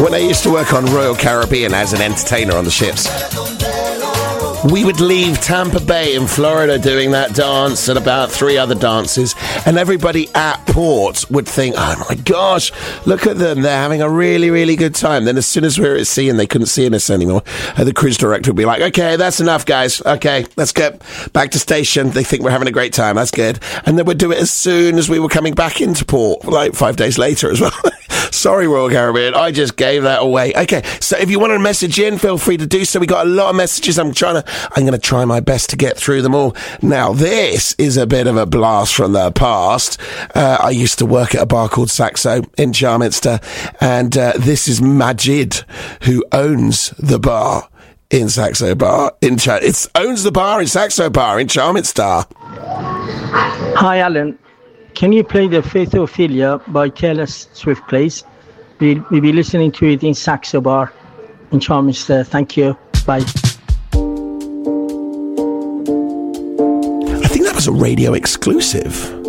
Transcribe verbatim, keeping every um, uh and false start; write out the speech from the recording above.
When I used to work on Royal Caribbean as an entertainer on the ships, we would leave Tampa Bay in Florida doing that dance and about three other dances, and everybody at port would think, oh my gosh, look at them, they're having a really, really good time. Then as soon as we were at sea and they couldn't see us anymore, uh, the cruise director would be like, okay, that's enough, guys. Okay, let's get back to station. They think we're having a great time. That's good. And then we'd do it as soon as we were coming back into port, like five days later as well. Sorry, Royal Caribbean, I just gave that away. Okay, so if you want to message in, feel free to do so. We got a lot of messages. I'm trying to, I'm going to try my best to get through them all. Now, this is a bit of a blast from the past. Uh, I used to work at a bar called Saxo in Charminster, and uh, this is Majid, who owns the bar in Saxo Bar. In Char- it's owns the bar in Saxo Bar in Charminster. Hi, Alan. Can you play the Faith Ophelia by Taylor Swift, please? We'll, we'll be listening to it in Saxo Bar in Charminster. Thank you. Bye. I think that was a radio exclusive.